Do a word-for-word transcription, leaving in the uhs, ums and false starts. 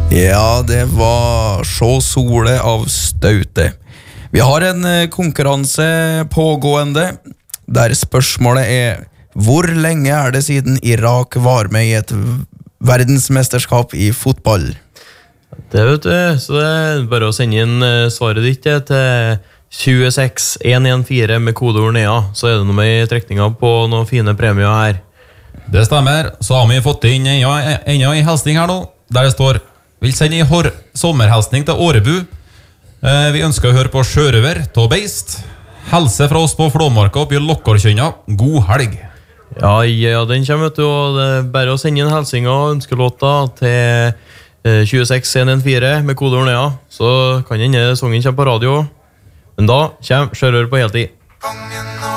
Ja, det var Sjå Sole av Staute. Vi har en eh, konkurranse pågående, der spørsmålet er: hvor lenge er det siden Irak var med i et v- verdensmesterskap i fotball? Det vet du, så det er bare å sende inn eh, svaret ditt eh, til tjueseks en en fire med kodeord N E A, så er det noe med i trekninga på noen fine premier her. Det stemmer, så har vi fått inn enda, enda en hilsning her nå, der det står: vil sende en hår sommerhilsning til Årebu. Eh, vi ønsker å høre på Sjørøver, til Beist. Helse fra oss på Flåmarka oppe i Lokkarkjønna. God helg. Ja, ja, den kommer, vet du, og det er bare å sende inn hilsinger og ønskelåta til eh, tjueseks en en fire med kodeord N E A, så kan denne sangen komme på radio. Men da kommer Sjørøver på heltid.